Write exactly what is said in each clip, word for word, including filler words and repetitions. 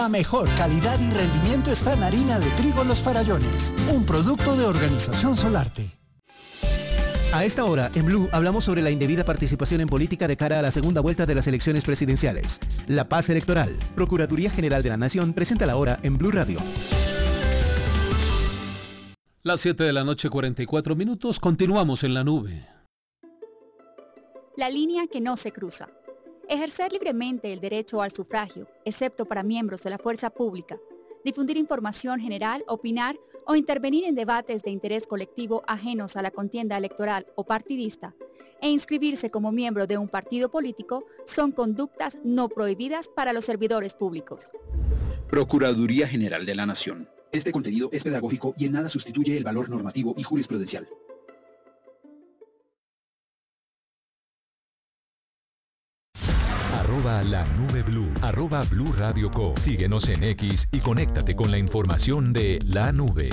La mejor calidad y rendimiento está en harina de trigo Los Farallones, un producto de Organización Solarte. A esta hora, en Blue, hablamos sobre la indebida participación en política de cara a la segunda vuelta de las elecciones presidenciales. La paz electoral. Procuraduría General de la Nación presenta la hora en Blue Radio. Las siete de la noche, cuarenta y cuatro minutos. Continuamos en la nube. La línea que no se cruza. Ejercer libremente el derecho al sufragio, excepto para miembros de la fuerza pública. Difundir información general, opinar o intervenir en debates de interés colectivo ajenos a la contienda electoral o partidista, e inscribirse como miembro de un partido político son conductas no prohibidas para los servidores públicos. Procuraduría General de la Nación. Este contenido es pedagógico y en nada sustituye el valor normativo y jurisprudencial. Arroba la nube blue, arroba Blue Radio Co. Síguenos en X y conéctate con la información de la nube.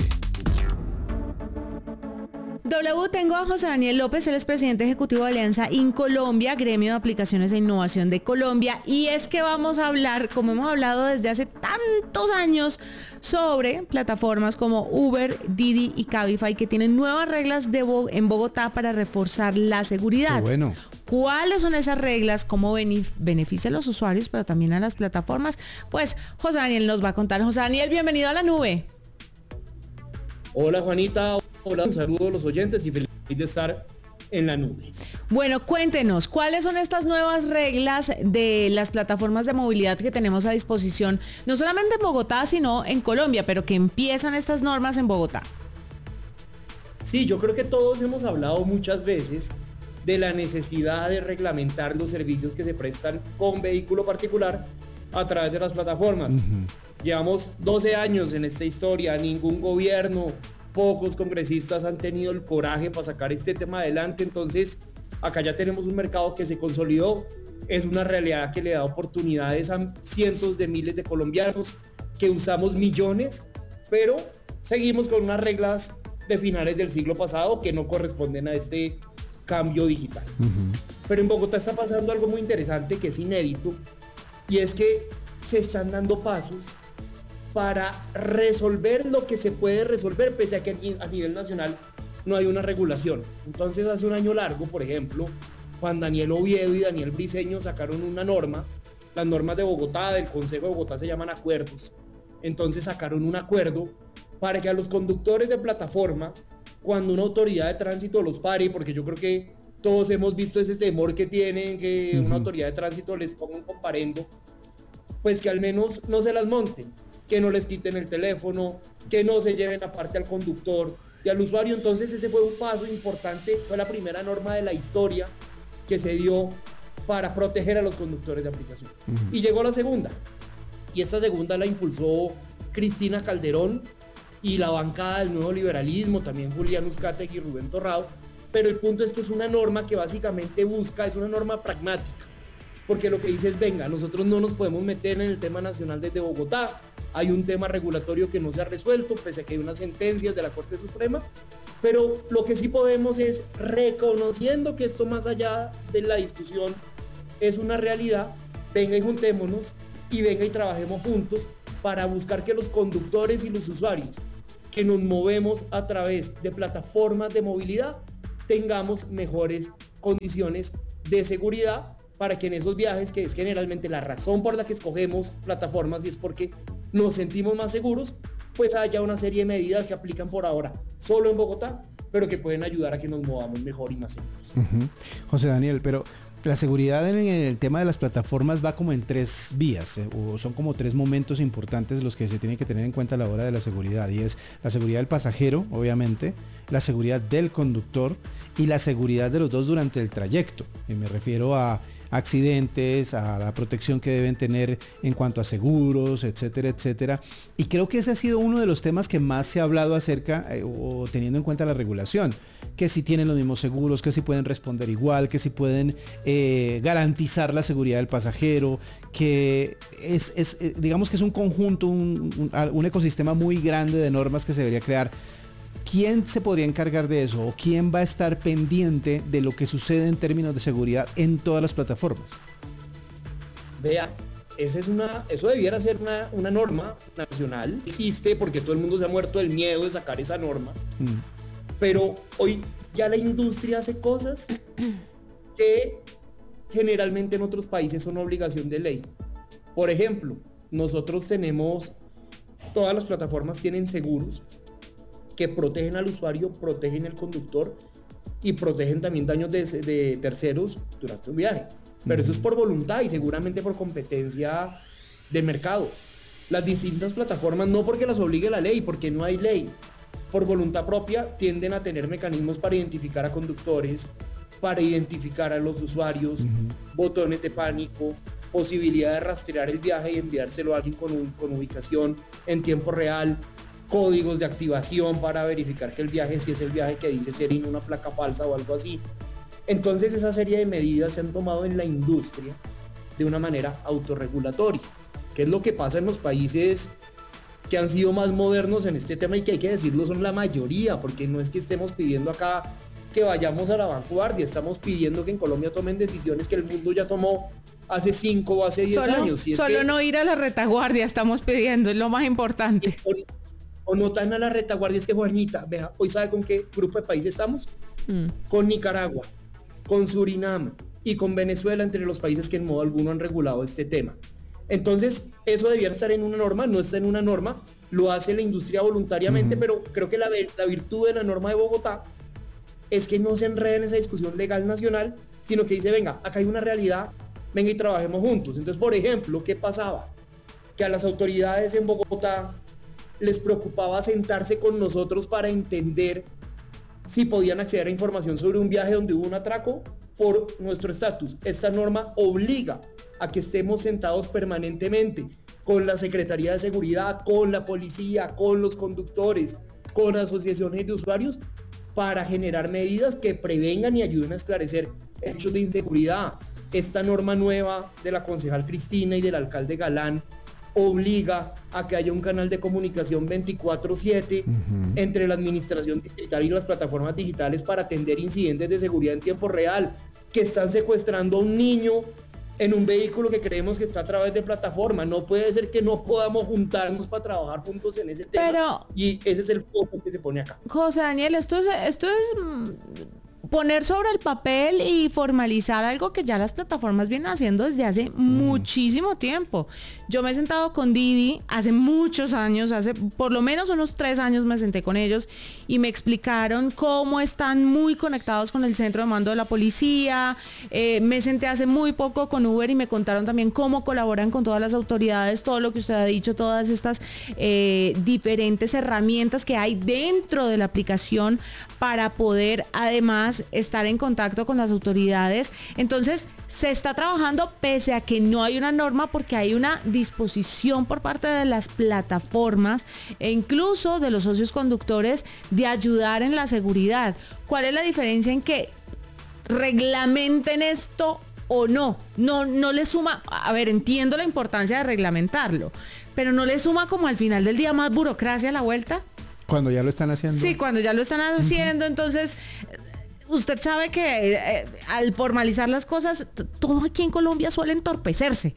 W, tengo a José Daniel López, él es presidente ejecutivo de Alianza Incolombia, Gremio de Aplicaciones e Innovación de Colombia, y es que vamos a hablar, como hemos hablado desde hace tantos años, sobre plataformas como Uber, Didi y Cabify, que tienen nuevas reglas de Bo- en Bogotá para reforzar la seguridad. Qué bueno. ¿Cuáles son esas reglas? ¿Cómo benef- beneficia a los usuarios, pero también a las plataformas? Pues José Daniel nos va a contar. José Daniel, bienvenido a la nube. Hola Juanita, hola, un saludo a los oyentes y feliz de estar en la nube. Bueno, cuéntenos, ¿cuáles son estas nuevas reglas de las plataformas de movilidad que tenemos a disposición, no solamente en Bogotá, sino en Colombia, pero que empiezan estas normas en Bogotá? Sí, yo creo que todos hemos hablado muchas veces de la necesidad de reglamentar los servicios que se prestan con vehículo particular a través de las plataformas. Uh-huh. Llevamos doce años en esta historia, ningún gobierno, pocos congresistas han tenido el coraje para sacar este tema adelante, entonces acá ya tenemos un mercado que se consolidó, es una realidad que le da oportunidades a cientos de miles de colombianos que usamos millones, pero seguimos con unas reglas de finales del siglo pasado que no corresponden a este cambio digital. Uh-huh. Pero en Bogotá está pasando algo muy interesante que es inédito, y es que se están dando pasos para resolver lo que se puede resolver, pese a que a nivel nacional no hay una regulación. Entonces hace un año largo, por ejemplo, Juan Daniel Oviedo y Daniel Briceño sacaron una norma, las normas de Bogotá, del Consejo de Bogotá se llaman acuerdos, entonces sacaron un acuerdo para que a los conductores de plataforma, cuando una autoridad de tránsito los pare, porque yo creo que todos hemos visto ese temor que tienen, que uh-huh. una autoridad de tránsito les ponga un comparendo, pues que al menos no se las monten, que no les quiten el teléfono, que no se lleven aparte al conductor y al usuario. Entonces ese fue un paso importante, fue la primera norma de la historia que se dio para proteger a los conductores de aplicación. Uh-huh. Y llegó la segunda, y esta segunda la impulsó Cristina Calderón y la bancada del Nuevo Liberalismo, también Julián Uzcategui y Rubén Torrado, pero el punto es que es una norma que básicamente busca, es una norma pragmática, porque lo que dice es, venga, nosotros no nos podemos meter en el tema nacional desde Bogotá, hay un tema regulatorio que no se ha resuelto, pese a que hay unas sentencias de la Corte Suprema, pero lo que sí podemos es, reconociendo que esto más allá de la discusión es una realidad, venga y juntémonos y venga y trabajemos juntos para buscar que los conductores y los usuarios que nos movemos a través de plataformas de movilidad tengamos mejores condiciones de seguridad para que en esos viajes, que es generalmente la razón por la que escogemos plataformas y es porque nos sentimos más seguros, pues haya una serie de medidas que aplican por ahora solo en Bogotá, pero que pueden ayudar a que nos movamos mejor y más seguros. Uh-huh. José Daniel, pero la seguridad en el tema de las plataformas va como en tres vías, eh, o son como tres momentos importantes los que se tienen que tener en cuenta a la hora de la seguridad, y es la seguridad del pasajero, obviamente, la seguridad del conductor y la seguridad de los dos durante el trayecto. Y me refiero a accidentes, a la protección que deben tener en cuanto a seguros, etcétera, etcétera. Y creo que ese ha sido uno de los temas que más se ha hablado acerca, eh, o teniendo en cuenta la regulación, que si tienen los mismos seguros, que si pueden responder igual, que si pueden eh, garantizar la seguridad del pasajero, que es, es eh, digamos que es un conjunto, un, un, un ecosistema muy grande de normas que se debería crear. ¿Quién se podría encargar de eso? ¿O quién va a estar pendiente de lo que sucede en términos de seguridad en todas las plataformas? Vea, esa es una, eso debiera ser una, una norma nacional. Existe porque todo el mundo se ha muerto del miedo de sacar esa norma. Mm. Pero hoy ya la industria hace cosas que generalmente en otros países son obligación de ley. Por ejemplo, nosotros tenemos, todas las plataformas tienen seguros que protegen al usuario, protegen al conductor y protegen también daños de, de terceros durante un viaje. Pero uh-huh. eso es por voluntad y seguramente por competencia de mercado. Las distintas plataformas, no porque las obligue la ley, porque no hay ley, por voluntad propia tienden a tener mecanismos para identificar a conductores, para identificar a los usuarios, uh-huh. botones de pánico, posibilidad de rastrear el viaje y enviárselo a alguien con, un, con ubicación en tiempo real, códigos de activación para verificar que el viaje, si es el viaje que dice ser en una placa falsa o algo así. Entonces esa serie de medidas se han tomado en la industria de una manera autorregulatoria, que es lo que pasa en los países que han sido más modernos en este tema y que hay que decirlo son la mayoría, porque no es que estemos pidiendo acá que vayamos a la vanguardia, estamos pidiendo que en Colombia tomen decisiones que el mundo ya tomó hace cinco o hace diez años. Si es solo que, no ir a la retaguardia estamos pidiendo, es lo más importante. O, o no tan a la retaguardia, es que Juanita, vea, hoy sabe con qué grupo de países estamos, mm. con Nicaragua, con Surinam y con Venezuela, entre los países que en modo alguno han regulado este tema. Entonces, eso debiera estar en una norma, no está en una norma, lo hace la industria voluntariamente, uh-huh. pero creo que la, la virtud de la norma de Bogotá es que no se enreda en esa discusión legal nacional, sino que dice, venga, acá hay una realidad, venga y trabajemos juntos. Entonces, por ejemplo, ¿qué pasaba? Que a las autoridades en Bogotá les preocupaba sentarse con nosotros para entender si podían acceder a información sobre un viaje donde hubo un atraco por nuestro estatus. Esta norma obliga a que estemos sentados permanentemente con la Secretaría de Seguridad, con la policía, con los conductores, con asociaciones de usuarios, para generar medidas que prevengan y ayuden a esclarecer hechos de inseguridad. Esta norma nueva de la concejal Cristina y del alcalde Galán obliga a que haya un canal de comunicación veinticuatro siete uh-huh. entre la administración distrital y las plataformas digitales para atender incidentes de seguridad en tiempo real, que están secuestrando a un niño en un vehículo que creemos que está a través de plataforma. No puede ser que no podamos juntarnos para trabajar juntos en ese tema. Pero, y ese es el foco que se pone acá. José Daniel, esto es, esto es poner sobre el papel y formalizar algo que ya las plataformas vienen haciendo desde hace mm. muchísimo tiempo. Yo me he sentado con Didi hace muchos años, hace por lo menos unos tres años me senté con ellos y me explicaron cómo están muy conectados con el centro de mando de la policía. Eh, me senté hace muy poco con Uber y me contaron también cómo colaboran con todas las autoridades, todo lo que usted ha dicho, todas estas eh, diferentes herramientas que hay dentro de la aplicación para poder además estar en contacto con las autoridades. Entonces se está trabajando pese a que no hay una norma, porque hay una disposición por parte de las plataformas e incluso de los socios conductores de ayudar en la seguridad. ¿Cuál es la diferencia en que reglamenten esto o no? No, no le suma, a ver, entiendo la importancia de reglamentarlo, pero no le suma como al final del día más burocracia a la vuelta. Cuando ya lo están haciendo. Sí, cuando ya lo están haciendo, uh-huh. entonces usted sabe que eh, al formalizar las cosas, t- todo aquí en Colombia suele entorpecerse.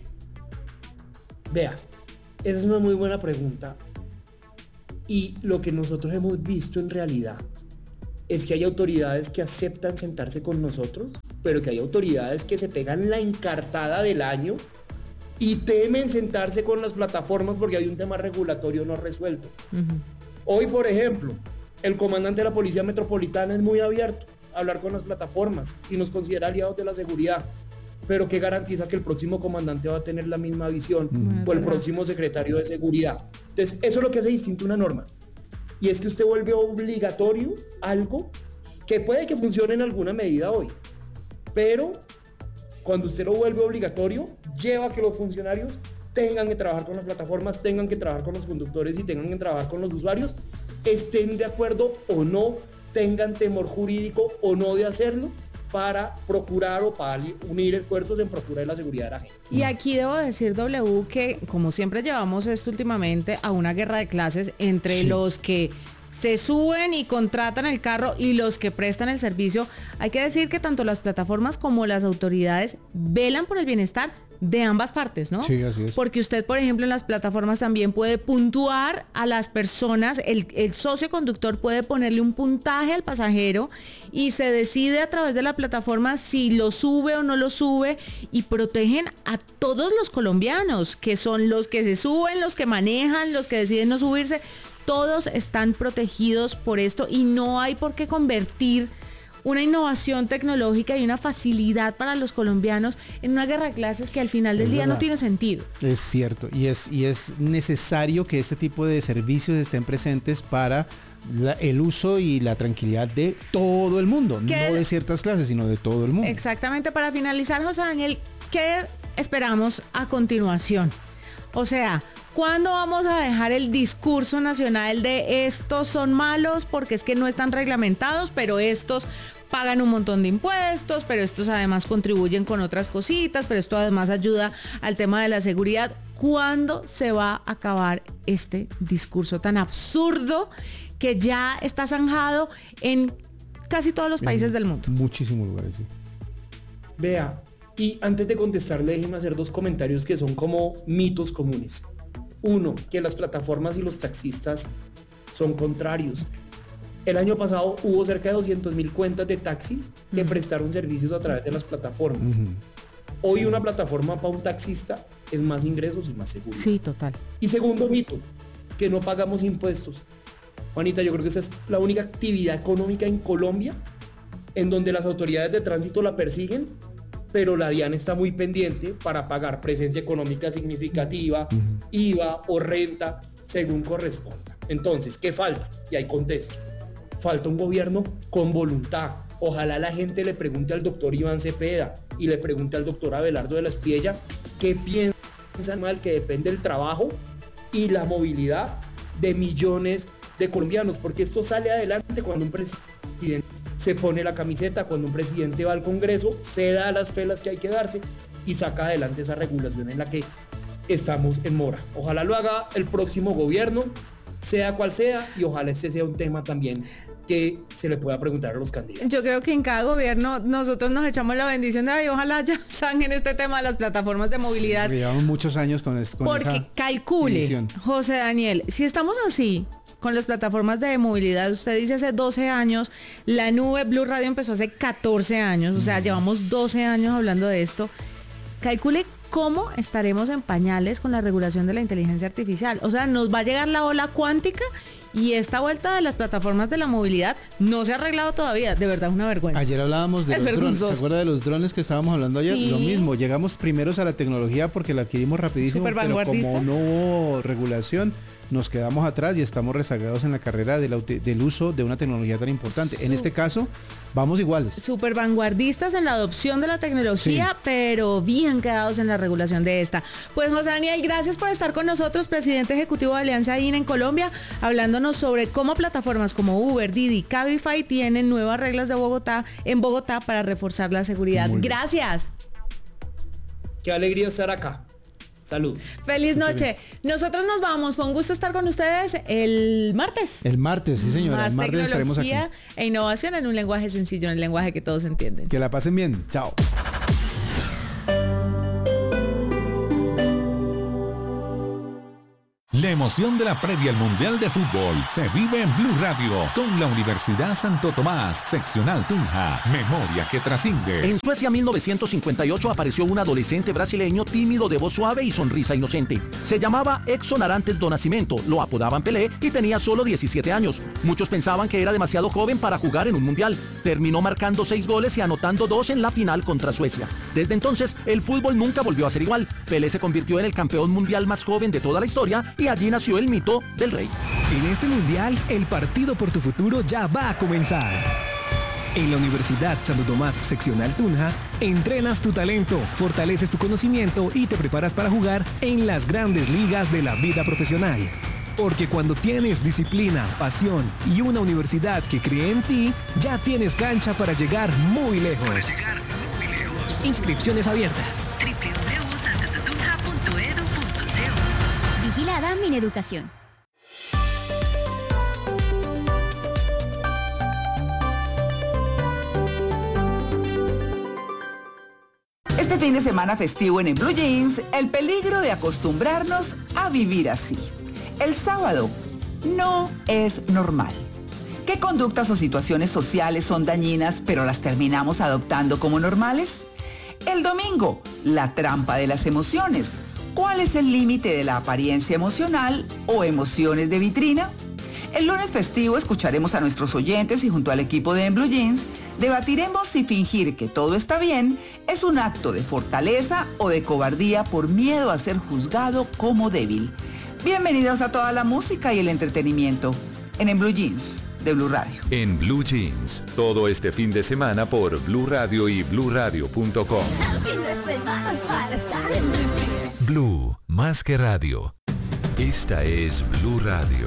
Vea, esa es una muy buena pregunta. Y lo que nosotros hemos visto en realidad es que hay autoridades que aceptan sentarse con nosotros, pero que hay autoridades que se pegan la encartada del año y temen sentarse con las plataformas porque hay un tema regulatorio no resuelto. Uh-huh. Hoy, por ejemplo, el comandante de la Policía Metropolitana es muy abierto a hablar con las plataformas y nos considera aliados de la seguridad, pero ¿qué garantiza que el próximo comandante va a tener la misma visión mm, o el verdad. próximo secretario de seguridad? Entonces, eso es lo que hace distinto una norma, y es que usted vuelve obligatorio algo que puede que funcione en alguna medida hoy, pero cuando usted lo vuelve obligatorio, lleva a que los funcionarios tengan que trabajar con las plataformas, tengan que trabajar con los conductores y tengan que trabajar con los usuarios, estén de acuerdo o no, tengan temor jurídico o no de hacerlo, para procurar o para unir esfuerzos en procurar la seguridad de la gente. Y aquí debo decir, W, que como siempre llevamos esto últimamente a una guerra de clases entre sí. los que se suben y contratan el carro y los que prestan el servicio. Hay que decir que tanto las plataformas como las autoridades velan por el bienestar de ambas partes, ¿no? Sí, así es. Porque usted, por ejemplo, en las plataformas también puede puntuar a las personas, el, el socio conductor puede ponerle un puntaje al pasajero y se decide a través de la plataforma si lo sube o no lo sube, y protegen a todos los colombianos, que son los que se suben, los que manejan, los que deciden no subirse. Todos están protegidos por esto y no hay por qué convertir una innovación tecnológica y una facilidad para los colombianos en una guerra de clases que al final del Es día verdad. no tiene sentido. Es cierto, y es, y es necesario que este tipo de servicios estén presentes para la- el uso y la tranquilidad de todo el mundo, ¿Qué? no de ciertas clases, sino de todo el mundo. Exactamente, para finalizar, José Daniel, ¿qué esperamos a continuación? O sea, ¿cuándo vamos a dejar el discurso nacional de estos son malos porque es que no están reglamentados, pero estos pagan un montón de impuestos, pero estos además contribuyen con otras cositas, pero esto además ayuda al tema de la seguridad? ¿Cuándo se va a acabar este discurso tan absurdo que ya está zanjado en casi todos los países En del mundo? Muchísimos lugares, sí. Vea, y antes de contestarle, déjeme hacer dos comentarios que son como mitos comunes. Uno, que las plataformas y los taxistas son contrarios. El año pasado hubo cerca de doscientas mil cuentas de taxis que Mm. prestaron servicios a través de las plataformas. Ujú. Hoy una plataforma para un taxista es más ingresos y más seguro. Sí, total. Y segundo mito, que no pagamos impuestos. Juanita, yo creo que esa es la única actividad económica en Colombia en donde las autoridades de tránsito la persiguen, pero la DIAN está muy pendiente para pagar presencia económica significativa, I V A o renta, según corresponda. Entonces, ¿qué falta? Y ahí contesto. Falta un gobierno con voluntad. Ojalá la gente le pregunte al doctor Iván Cepeda y le pregunte al doctor Abelardo de la Espriella qué piensan mal que depende el trabajo y la movilidad de millones de colombianos, porque esto sale adelante cuando un presidente se pone la camiseta, cuando un presidente va al Congreso, se da las pelas que hay que darse y saca adelante esa regulación en la que estamos en mora. Ojalá lo haga el próximo gobierno, sea cual sea, y ojalá este sea un tema también que se le pueda preguntar a los candidatos. Yo creo que en cada gobierno nosotros nos echamos la bendición de, ay, ojalá ya sanguen este tema de las plataformas de movilidad. Sí, llevamos muchos años con, es- con Porque esa calcule, división. José Daniel, si estamos así con las plataformas de movilidad, usted dice hace doce años, la nube Blue Radio empezó hace catorce años, o sea, llevamos doce años hablando de esto. Calcule cómo estaremos en pañales con la regulación de la inteligencia artificial. O sea, nos va a llegar la ola cuántica y esta vuelta de las plataformas de la movilidad no se ha arreglado todavía. De verdad, es una vergüenza. Ayer hablábamos de Es los drones. vergonzoso. ¿Se acuerda de los drones que estábamos hablando ayer? Sí. Lo mismo, llegamos primeros a la tecnología porque la adquirimos rapidísimo, Súper pero como vanguardistas. no hubo regulación, nos quedamos atrás y estamos rezagados en la carrera de la uti- del uso de una tecnología tan importante. En Su- este caso, vamos iguales. Súper vanguardistas en la adopción de la tecnología, Sí. pero bien quedados en la regulación de esta. Pues José Daniel, gracias por estar con nosotros, presidente ejecutivo de Alianza I N en Colombia, hablándonos sobre cómo plataformas como Uber, Didi, Cabify tienen nuevas reglas de Bogotá en Bogotá para reforzar la seguridad. Muy bien. Gracias. Qué alegría estar acá. Salud. Feliz noche. Nosotros nos vamos. Fue un gusto estar con ustedes el martes. El martes, sí señora, Más el martes estaremos aquí. tecnología e innovación en un lenguaje sencillo, en el lenguaje que todos entienden. Que la pasen bien. Chao. La emoción de la previa al Mundial de Fútbol se vive en Blue Radio con la Universidad Santo Tomás, seccional Tunja, memoria que trasciende. En Suecia mil novecientos cincuenta y ocho apareció un adolescente brasileño tímido de voz suave y sonrisa inocente. Se llamaba Edson Arantes do Nascimento, lo apodaban Pelé y tenía solo diecisiete años. Muchos pensaban que era demasiado joven para jugar en un mundial. Terminó marcando seis goles y anotando dos en la final contra Suecia. Desde entonces, el fútbol nunca volvió a ser igual. Pelé se convirtió en el campeón mundial más joven de toda la historia y allí nació el mito del rey. En este mundial, el partido por tu futuro ya va a comenzar. En la Universidad Santo Tomás Seccional Tunja, entrenas tu talento, fortaleces tu conocimiento y te preparas para jugar en las grandes ligas de la vida profesional. Porque cuando tienes disciplina, pasión y una universidad que cree en ti, ya tienes cancha para llegar muy lejos. Para llegar muy lejos. Inscripciones abiertas. w w w punto santo tunja punto e d u punto co. Vigilada Mineducación. Este fin de semana festivo en, en Blue Jeans, el peligro de acostumbrarnos a vivir así. El sábado no es normal. ¿Qué conductas o situaciones sociales son dañinas pero las terminamos adoptando como normales? El domingo, la trampa de las emociones. ¿Cuál es el límite de la apariencia emocional o emociones de vitrina? El lunes festivo escucharemos a nuestros oyentes y junto al equipo de En Blue Jeans debatiremos si fingir que todo está bien es un acto de fortaleza o de cobardía por miedo a ser juzgado como débil. Bienvenidos a toda la música y el entretenimiento en En Blue Jeans de Blue Radio. En Blue Jeans, todo este fin de semana por Blue Radio y blue radio punto com. Blue, más que radio. Esta es Blue Radio.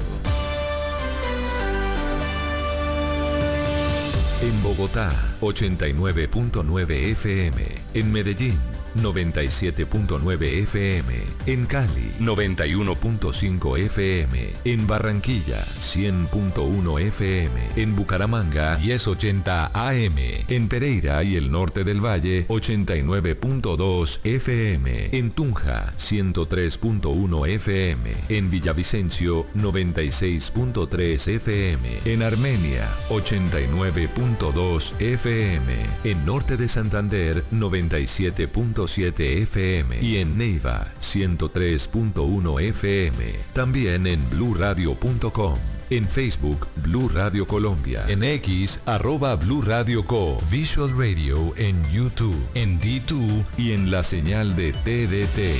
En Bogotá, ochenta y nueve punto nueve F M. En Medellín, noventa y siete punto nueve F M. En Cali, noventa y uno punto cinco F M. En Barranquilla, cien punto uno F M. En Bucaramanga, diez ochenta A M. En Pereira y el norte del Valle, ochenta y nueve punto dos F M. En Tunja, ciento tres punto uno F M. En Villavicencio, noventa y seis punto tres F M. En Armenia, ochenta y nueve punto dos F M. En Norte de Santander, noventa y siete punto siete F M. Y en Neiva, ciento tres punto uno F M. También en blue radio punto com. En Facebook, Blue Radio Colombia. En X, arroba Blue Radio Co. Visual Radio en YouTube, en D dos y en la señal de T D T.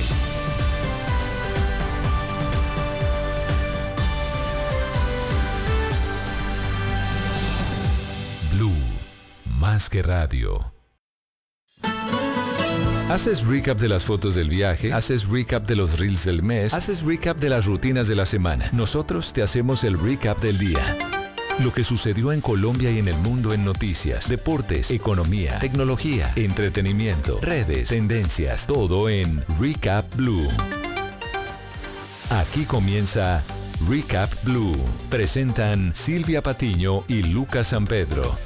Blue, más que radio. ¿Haces recap de las fotos del viaje? ¿Haces recap de los reels del mes? ¿Haces recap de las rutinas de la semana? Nosotros te hacemos el recap del día. Lo que sucedió en Colombia y en el mundo en noticias, deportes, economía, tecnología, entretenimiento, redes, tendencias, todo en Recap Blue. Aquí comienza Recap Blue. Presentan Silvia Patiño y Lucas San Pedro.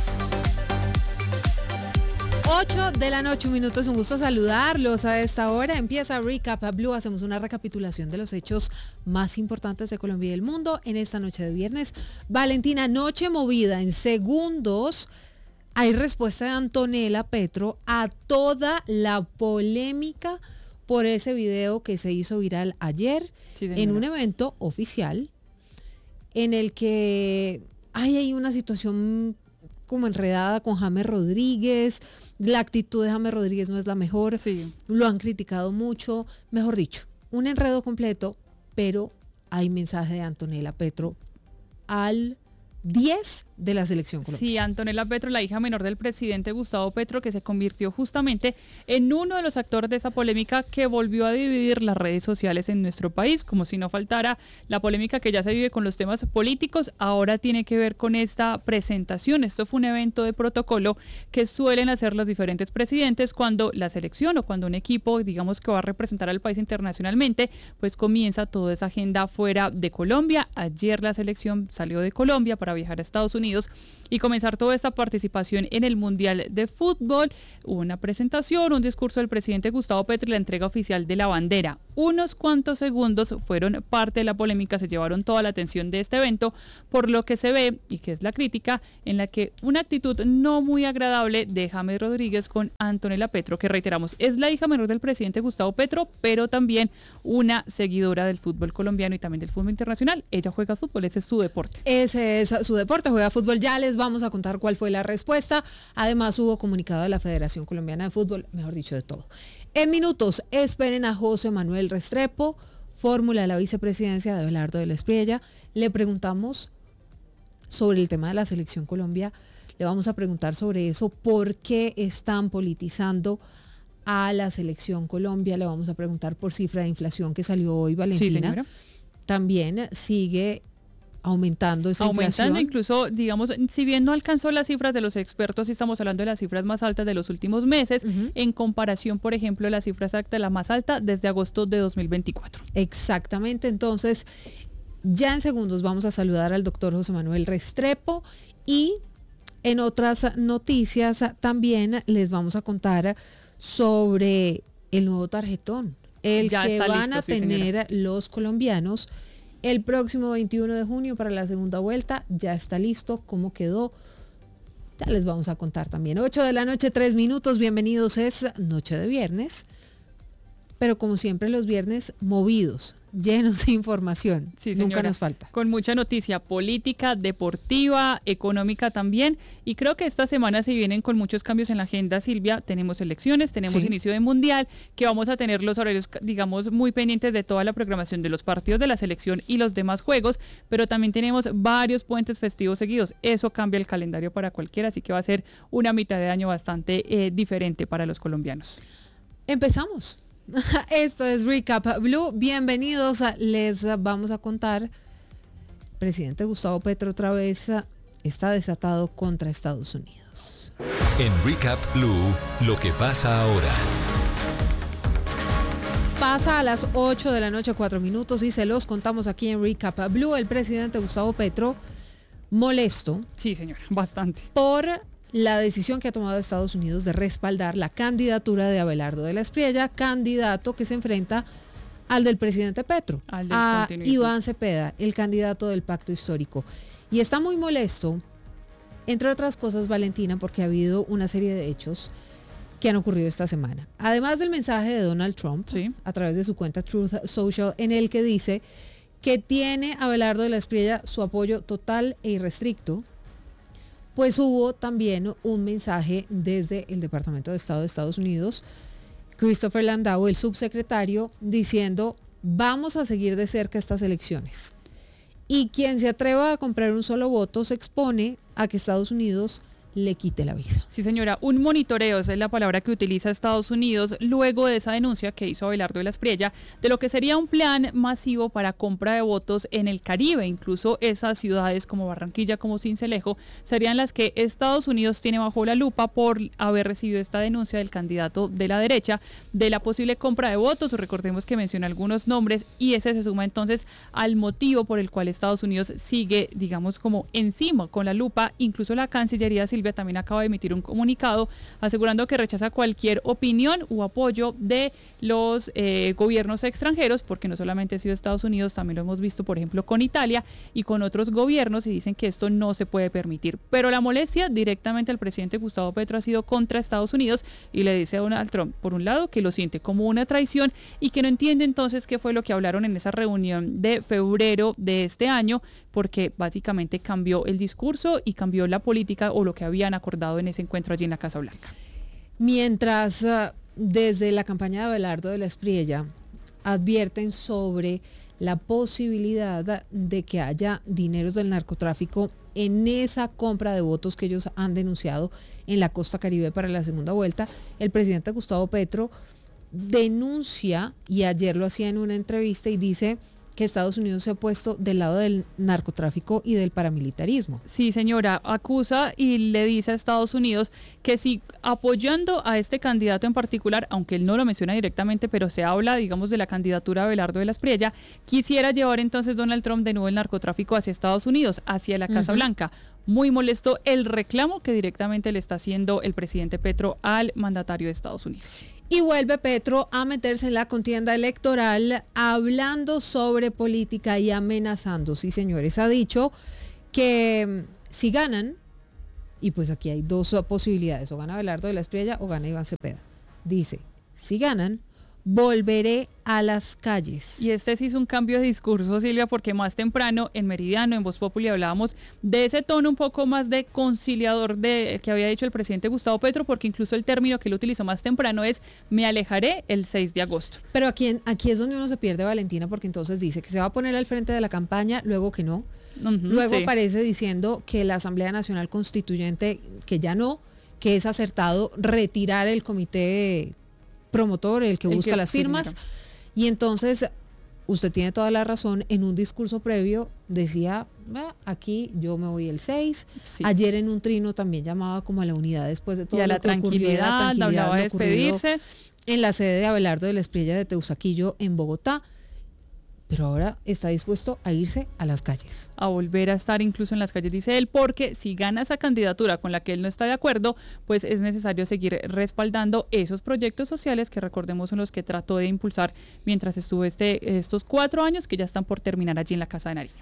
ocho de la noche, un minuto, es un gusto saludarlos a esta hora. Empieza Recap Blue, hacemos una recapitulación de los hechos más importantes de Colombia y del mundo en esta noche de viernes. Valentina, noche movida en segundos. Hay respuesta de Antonella Petro a toda la polémica por ese video que se hizo viral ayer sí, en un evento oficial en el que hay, hay una situación como enredada con James Rodríguez. La actitud de James Rodríguez no es la mejor, sí. Lo han criticado mucho, mejor dicho, un enredo completo, pero hay mensaje de Antonella Petro al diez de la selección colombiana. Sí, Antonella Petro, la hija menor del presidente Gustavo Petro, que se convirtió justamente en uno de los actores de esa polémica que volvió a dividir las redes sociales en nuestro país, como si no faltara la polémica que ya se vive con los temas políticos, ahora tiene que ver con esta presentación. Esto fue un evento de protocolo que suelen hacer los diferentes presidentes cuando la selección o cuando un equipo, digamos, que va a representar al país internacionalmente, pues comienza toda esa agenda fuera de Colombia. Ayer la selección salió de Colombia para viajar a Estados Unidos y comenzar toda esta participación en el Mundial de Fútbol. Hubo una presentación, un discurso del presidente Gustavo Petro y la entrega oficial de la bandera. Unos cuantos segundos fueron parte de la polémica, se llevaron toda la atención de este evento, por lo que se ve, y que es la crítica, en la que una actitud no muy agradable de James Rodríguez con Antonella Petro, que reiteramos, es la hija menor del presidente Gustavo Petro, pero también una seguidora del fútbol colombiano y también del fútbol internacional. Ella juega fútbol, ese es su deporte. Ese es su deporte, juega fútbol. Ya les vamos a contar cuál fue la respuesta. Además hubo comunicado de la Federación Colombiana de Fútbol, mejor dicho, de todo. En minutos, esperen a José Manuel Restrepo, fórmula de la vicepresidencia de Abelardo de la Espriella. Le preguntamos sobre el tema de la selección Colombia. Le vamos a preguntar sobre eso, por qué están politizando a la selección Colombia. Le vamos a preguntar por cifra de inflación que salió hoy, Valentina. Sí, también sigue aumentando esa aumentando inflación. Incluso, digamos, si bien no alcanzó las cifras de los expertos, estamos hablando de las cifras más altas de los últimos meses, uh-huh. en comparación, por ejemplo, la cifra exacta, la más alta desde agosto de dos mil veinticuatro. Exactamente, entonces, ya en segundos vamos a saludar al doctor José Manuel Restrepo y en otras noticias también les vamos a contar sobre el nuevo tarjetón, el Ya que está van listo, a sí, tener señora. los colombianos el próximo veintiuno de junio para la segunda vuelta. Ya está listo. ¿Cómo quedó? Ya les vamos a contar también. ocho de la noche, tres minutos. Bienvenidos. Es noche de viernes. Pero como siempre los viernes movidos, llenos de información. Sí, Nunca señora. nos falta. Con mucha noticia política, deportiva, económica también. Y creo que esta semana se vienen con muchos cambios en la agenda, Silvia. Tenemos elecciones, tenemos Sí. inicio de mundial, que vamos a tener los horarios, digamos, muy pendientes de toda la programación de los partidos de la selección y los demás juegos, pero también tenemos varios puentes festivos seguidos. Eso cambia el calendario para cualquiera, así que va a ser una mitad de año bastante eh, diferente para los colombianos. Empezamos. Esto es Recap Blue. Bienvenidos. A, les vamos a contar. Presidente Gustavo Petro otra vez está desatado contra Estados Unidos. En Recap Blue, lo que pasa ahora. Pasa a las ocho de la noche, cuatro minutos, y se los contamos aquí en Recap Blue. El presidente Gustavo Petro molesto. Sí, señora, bastante. Por la decisión que ha tomado Estados Unidos de respaldar la candidatura de Abelardo de la Espriella, candidato que se enfrenta al del presidente Petro, Al del a continuismo. Iván Cepeda, el candidato del pacto histórico. Y está muy molesto, entre otras cosas, Valentina, porque ha habido una serie de hechos que han ocurrido esta semana. Además del mensaje de Donald Trump, Sí. a través de su cuenta Truth Social, en el que dice que tiene Abelardo de la Espriella su apoyo total e irrestricto, pues hubo también un mensaje desde el Departamento de Estado de Estados Unidos, Christopher Landau, el subsecretario, diciendo: vamos a seguir de cerca estas elecciones. Y quien se atreva a comprar un solo voto se expone a que Estados Unidos le quite la visa. Sí, señora, un monitoreo, esa es la palabra que utiliza Estados Unidos luego de esa denuncia que hizo Abelardo de la Espriella de lo que sería un plan masivo para compra de votos en el Caribe. Incluso esas ciudades como Barranquilla, como Sincelejo, serían las que Estados Unidos tiene bajo la lupa por haber recibido esta denuncia del candidato de la derecha de la posible compra de votos. Recordemos que menciona algunos nombres y ese se suma entonces al motivo por el cual Estados Unidos sigue, digamos, como encima con la lupa. Incluso la Cancillería, Silvia, también acaba de emitir un comunicado asegurando que rechaza cualquier opinión u apoyo de los eh, gobiernos extranjeros, porque no solamente ha sido Estados Unidos, también lo hemos visto, por ejemplo, con Italia y con otros gobiernos, y dicen que esto no se puede permitir. Pero la molestia directamente al presidente Gustavo Petro ha sido contra Estados Unidos y le dice a Donald Trump, por un lado, que lo siente como una traición y que no entiende entonces qué fue lo que hablaron en esa reunión de febrero de este año, porque básicamente cambió el discurso y cambió la política o lo que habían acordado en ese encuentro allí en la Casa Blanca. Mientras uh, desde la campaña de Abelardo de la Espriella advierten sobre la posibilidad de que haya dineros del narcotráfico en esa compra de votos que ellos han denunciado en la costa Caribe para la segunda vuelta, el presidente Gustavo Petro denuncia, y ayer lo hacía en una entrevista, y dice que Estados Unidos se ha puesto del lado del narcotráfico y del paramilitarismo. Sí, señora, acusa y le dice a Estados Unidos que si apoyando a este candidato en particular, aunque él no lo menciona directamente, pero se habla, digamos, de la candidatura de Abelardo de la Espriella, quisiera llevar entonces Donald Trump de nuevo el narcotráfico hacia Estados Unidos, hacia la Casa Uh-huh. Blanca. Muy molesto el reclamo que directamente le está haciendo el presidente Petro al mandatario de Estados Unidos. Y vuelve Petro a meterse en la contienda electoral hablando sobre política y amenazando. Sí, señores, ha dicho que mm, si ganan, y pues aquí hay dos uh, posibilidades, o gana Abelardo de la Espriella o gana Iván Cepeda. Dice, si ganan, volveré a las calles. Y este sí es un cambio de discurso, Silvia, porque más temprano en Meridiano, en Voz Populi, hablábamos de ese tono un poco más de conciliador de que había dicho el presidente Gustavo Petro, porque incluso el término que él utilizó más temprano es me alejaré el seis de agosto. Pero aquí, aquí es donde uno se pierde, Valentina, porque entonces dice que se va a poner al frente de la campaña, luego que no. Uh-huh, luego sí. aparece diciendo que la Asamblea Nacional Constituyente, que ya no, que es acertado retirar el comité promotor, el que El busca que- las sí, firmas. señora. Y entonces, usted tiene toda la razón, en un discurso previo decía, "Ah, aquí yo me voy el seis". Sí. Ayer en un trino también llamaba como a la unidad después de todo Y a lo la que ocurrió, tranquilidad, la tranquilidad, hablaba de lo ocurrido despedirse. en la sede de Abelardo de la Espriella de Teusaquillo en Bogotá. pero ahora está dispuesto a irse a las calles. A volver a estar incluso en las calles, dice él, porque si gana esa candidatura con la que él no está de acuerdo, pues es necesario seguir respaldando esos proyectos sociales que recordemos son los que trató de impulsar mientras estuvo este, estos cuatro años que ya están por terminar allí en la Casa de Nariño.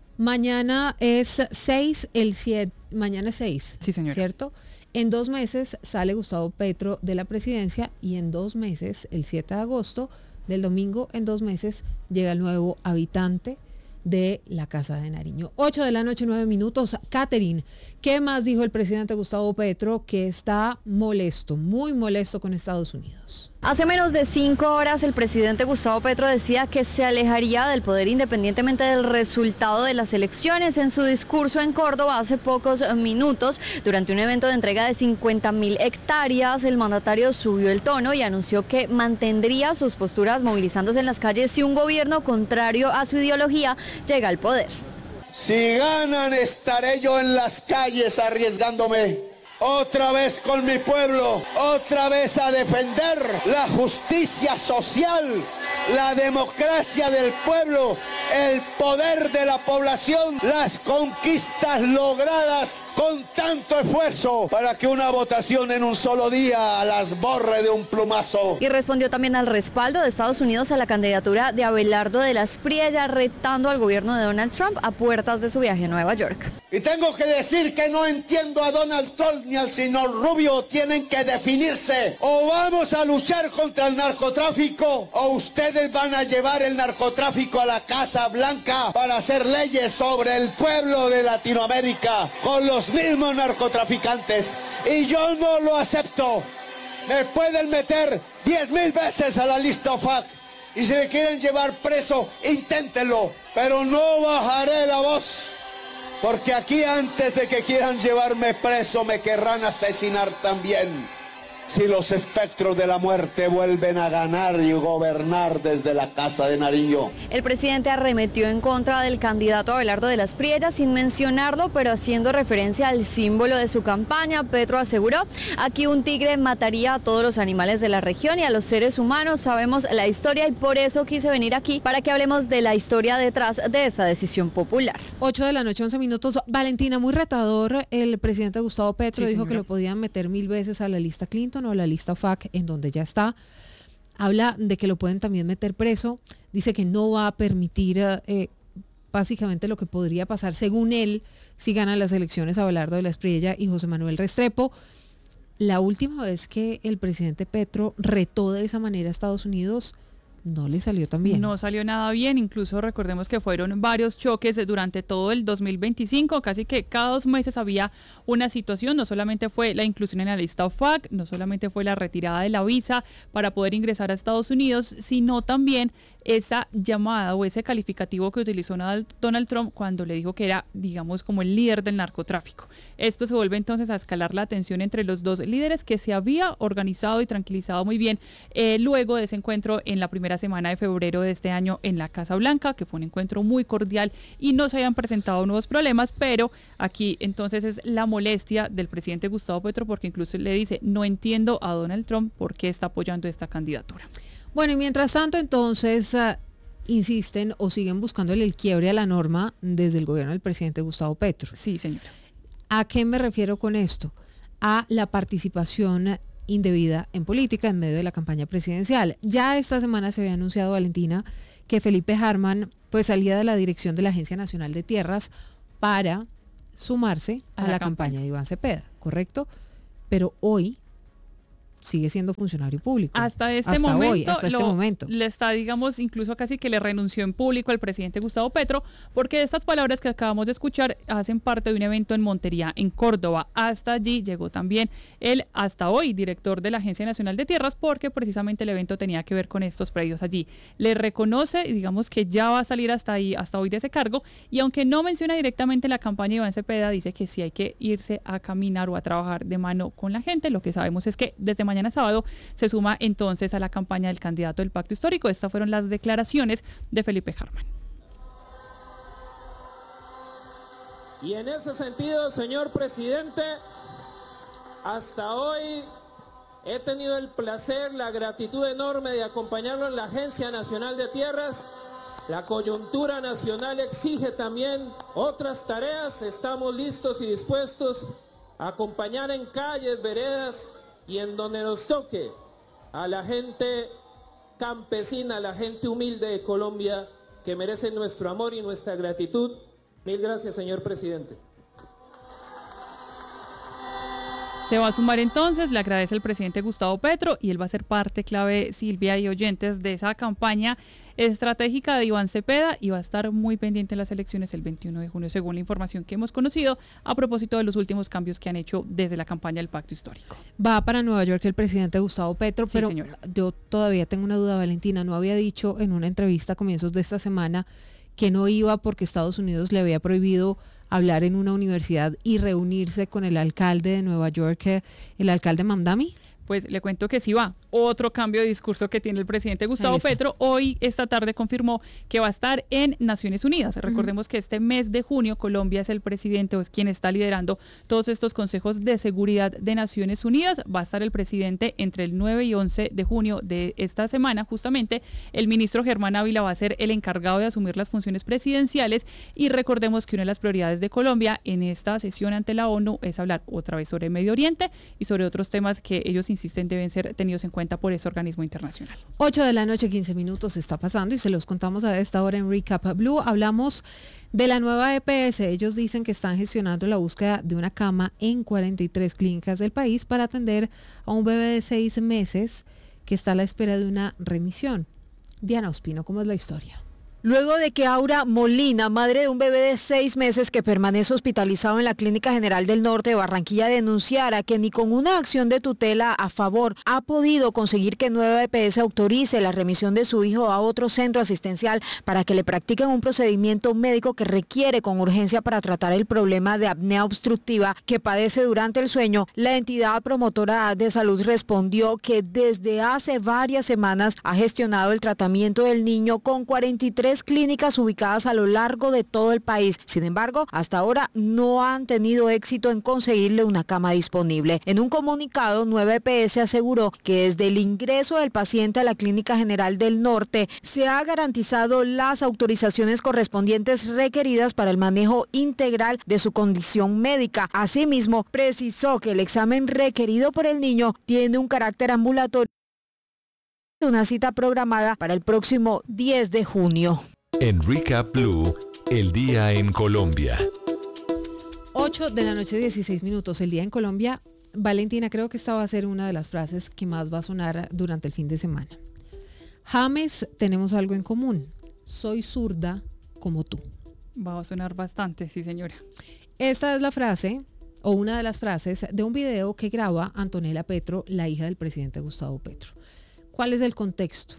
Mañana es seis, el siete, mañana es seis, sí, señora. ¿Cierto? En dos meses sale Gustavo Petro de la presidencia y en dos meses, el siete de agosto, del domingo, en dos meses, llega el nuevo habitante de la Casa de Nariño. ocho de la noche, nueve minutos. Catherine, ¿qué más dijo el presidente Gustavo Petro? Que está molesto, muy molesto con Estados Unidos. Hace menos de cinco horas el presidente Gustavo Petro decía que se alejaría del poder independientemente del resultado de las elecciones. En su discurso en Córdoba hace pocos minutos, durante un evento de entrega de cincuenta mil hectáreas, el mandatario subió el tono y anunció que mantendría sus posturas movilizándose en las calles si un gobierno contrario a su ideología llega al poder. Si ganan, estaré yo en las calles arriesgándome. Otra vez con mi pueblo, otra vez a defender la justicia social, la democracia del pueblo, el poder de la población, las conquistas logradas con tanto esfuerzo para que una votación en un solo día las borre de un plumazo. Y respondió también al respaldo de Estados Unidos a la candidatura de Abelardo de la Espriella, retando al gobierno de Donald Trump a puertas de su viaje a Nueva York. Y tengo que decir que no entiendo a Donald Trump ni al señor Rubio, tienen que definirse. O vamos a luchar contra el narcotráfico o ustedes van a llevar el narcotráfico a la Casa Blanca para hacer leyes sobre el pueblo de Latinoamérica con los mismos narcotraficantes. Y yo no lo acepto. Me pueden meter diez mil veces a la lista O F A C y si me quieren llevar preso, inténtenlo, pero no bajaré la voz. Porque aquí antes de que quieran llevarme preso me querrán asesinar también. Si los espectros de la muerte vuelven a ganar y gobernar desde la Casa de Nariño. El presidente arremetió en contra del candidato Abelardo de la Espriella sin mencionarlo, pero haciendo referencia al símbolo de su campaña. Petro aseguró, aquí un tigre mataría a todos los animales de la región y a los seres humanos. Sabemos la historia y por eso quise venir aquí para que hablemos de la historia detrás de esa decisión popular. ocho de la noche, once minutos. Valentina, muy retador. El presidente Gustavo Petro sí, dijo señora. que lo podían meter mil veces a la lista Clinton o la lista O F A C, en donde ya está. Habla de que lo pueden también meter preso. Dice que no va a permitir eh, básicamente lo que podría pasar, según él, si ganan las elecciones Abelardo de la Espriella y José Manuel Restrepo. La última vez que el presidente Petro retó de esa manera a Estados Unidos, no le salió tan bien. No salió nada bien, incluso recordemos que fueron varios choques durante todo el dos mil veinticinco, casi que cada dos meses había una situación, no solamente fue la inclusión en la lista O F A C, no solamente fue la retirada de la visa para poder ingresar a Estados Unidos, sino también esa llamada o ese calificativo que utilizó Donald Trump cuando le dijo que era, digamos, como el líder del narcotráfico. Esto se vuelve entonces a escalar la tensión entre los dos líderes que se había organizado y tranquilizado muy bien eh, luego de ese encuentro en la primera semana de febrero de este año en la Casa Blanca, que fue un encuentro muy cordial y no se habían presentado nuevos problemas, pero aquí entonces es la molestia del presidente Gustavo Petro porque incluso le dice, no entiendo a Donald Trump por qué está apoyando esta candidatura. Bueno, y mientras tanto, entonces, uh, insisten o siguen buscándole el quiebre a la norma desde el gobierno del presidente Gustavo Petro. Sí, señora. ¿A qué me refiero con esto? A la participación indebida en política en medio de la campaña presidencial. Ya esta semana se había anunciado, Valentina, que Felipe Harman pues salía de la dirección de la Agencia Nacional de Tierras para sumarse a, a la, la campaña. campaña de Iván Cepeda, ¿correcto? Pero hoy sigue siendo funcionario público. Hasta este hasta momento, hoy, hasta este lo, momento. Le está, digamos, incluso casi que le renunció en público al presidente Gustavo Petro, porque estas palabras que acabamos de escuchar hacen parte de un evento en Montería, en Córdoba. Hasta allí llegó también el, hasta hoy, director de la Agencia Nacional de Tierras, porque precisamente el evento tenía que ver con estos predios allí. Le reconoce, digamos que ya va a salir hasta ahí, hasta hoy de ese cargo, y aunque no menciona directamente la campaña de Iván Cepeda, dice que sí hay que irse a caminar o a trabajar de mano con la gente. Lo que sabemos es que desde mañana sábado se suma entonces a la campaña del candidato del Pacto Histórico. Estas fueron las declaraciones de Felipe Harman. Y en ese sentido, señor presidente, hasta hoy he tenido el placer, la gratitud enorme de acompañarlo en la Agencia Nacional de Tierras La coyuntura nacional exige también otras tareas. Estamos listos y dispuestos a acompañar en calles, veredas y en donde nos toque a la gente campesina, a la gente humilde de Colombia que merece nuestro amor y nuestra gratitud. Mil gracias, señor presidente. Se va a sumar entonces, le agradece el presidente Gustavo Petro y él va a ser parte clave, Silvia y oyentes, de esa campaña estratégica de Iván Cepeda y va a estar muy pendiente en las elecciones el veintiuno de junio, según la información que hemos conocido a propósito de los últimos cambios que han hecho desde la campaña del Pacto Histórico. Va para Nueva York el presidente Gustavo Petro, Sí, pero señora. yo todavía tengo una duda, Valentina. ¿No había dicho en una entrevista a comienzos de esta semana que no iba porque Estados Unidos le había prohibido hablar en una universidad y reunirse con el alcalde de Nueva York, el alcalde Mamdani? Pues le cuento que sí va. Otro cambio de discurso que tiene el presidente Gustavo Petro. Hoy, esta tarde, confirmó que va a estar en Naciones Unidas. Recordemos que este mes de junio Colombia es el presidente o es quien está liderando todos estos consejos de seguridad de Naciones Unidas. Va a estar el presidente entre el nueve y once de junio de esta semana. Justamente el ministro Germán Ávila va a ser el encargado de asumir las funciones presidenciales y recordemos que una de las prioridades de Colombia en esta sesión ante la ONU es hablar otra vez sobre Medio Oriente y sobre otros temas que ellos insisten deben ser tenidos en cuenta por ese organismo internacional. ocho de la noche, quince minutos está pasando y se los contamos a esta hora en Recap Blue. Hablamos de la nueva E P S. Ellos dicen que están gestionando la búsqueda de una cama en cuarenta y tres clínicas del país para atender a un bebé de seis meses que está a la espera de una remisión. Diana Ospino, ¿cómo es la historia? Luego de que Aura Molina, madre de un bebé de seis meses que permanece hospitalizado en la Clínica General del Norte de Barranquilla, denunciara que ni con una acción de tutela a favor ha podido conseguir que Nueva E P S autorice la remisión de su hijo a otro centro asistencial para que le practiquen un procedimiento médico que requiere con urgencia para tratar el problema de apnea obstructiva que padece durante el sueño, la entidad promotora de salud respondió que desde hace varias semanas ha gestionado el tratamiento del niño con cuarenta y tres clínicas ubicadas a lo largo de todo el país. Sin embargo, hasta ahora no han tenido éxito en conseguirle una cama disponible. En un comunicado, Nueva E P S aseguró que desde el ingreso del paciente a la Clínica General del Norte se ha garantizado las autorizaciones correspondientes requeridas para el manejo integral de su condición médica. Asimismo, precisó que el examen requerido por el niño tiene un carácter ambulatorio. Una cita programada para el próximo diez de junio. En Recap Blue, el día en Colombia. ocho de la noche, dieciséis minutos, el día en Colombia. Valentina, creo que esta va a ser una de las frases que más va a sonar durante el fin de semana. James, tenemos algo en común. Soy zurda como tú. Va a sonar bastante, sí señora. Esta es la frase, o una de las frases, de un video que graba Antonella Petro, la hija del presidente Gustavo Petro. ¿Cuál es el contexto?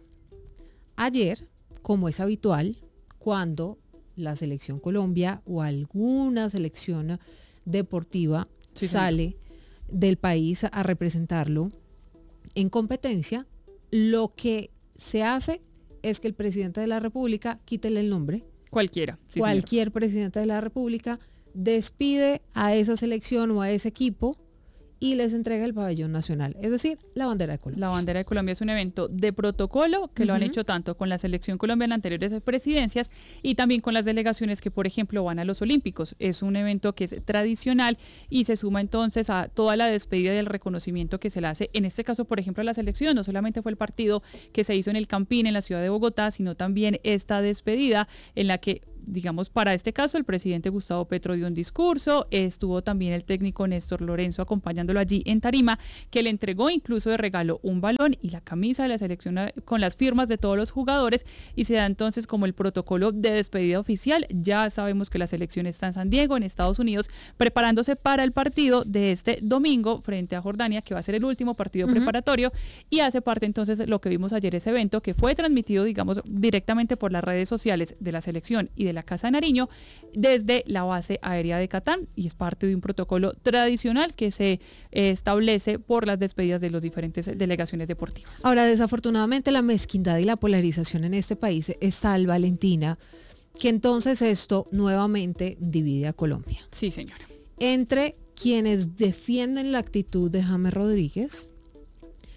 Ayer, como es habitual, cuando la selección Colombia o alguna selección deportiva sí, sale sí. del país a representarlo en competencia, lo que se hace es que el presidente de la República, quítele el nombre. Cualquiera. Sí, cualquier señora. presidente de la República despide a esa selección o a ese equipo y les entrega el pabellón nacional, es decir, la bandera de Colombia. La bandera de Colombia es un evento de protocolo que uh-huh. lo han hecho tanto con la selección colombiana en anteriores presidencias y también con las delegaciones que, por ejemplo, van a los Olímpicos. Es un evento que es tradicional y se suma entonces a toda la despedida y el reconocimiento que se le hace, en este caso, por ejemplo, a la selección. No solamente fue el partido que se hizo en el Campín, en la ciudad de Bogotá, sino también esta despedida en la que, digamos, para este caso, el presidente Gustavo Petro dio un discurso, estuvo también el técnico Néstor Lorenzo acompañándolo allí en tarima, que le entregó incluso de regalo un balón y la camisa de la selección con las firmas de todos los jugadores y se da entonces como el protocolo de despedida oficial. Ya sabemos que la selección está en San Diego, en Estados Unidos, preparándose para el partido de este domingo frente a Jordania, que va a ser el último partido uh-huh. preparatorio y hace parte entonces lo que vimos ayer, ese evento que fue transmitido, digamos, directamente por las redes sociales de la selección y de la Casa de Nariño desde la base aérea de Catán y es parte de un protocolo tradicional que se eh, establece por las despedidas de las diferentes delegaciones deportivas. Ahora, desafortunadamente la mezquindad y la polarización en este país es tal, Valentina, que entonces esto nuevamente divide a Colombia. Sí, señora. Entre quienes defienden la actitud de James Rodríguez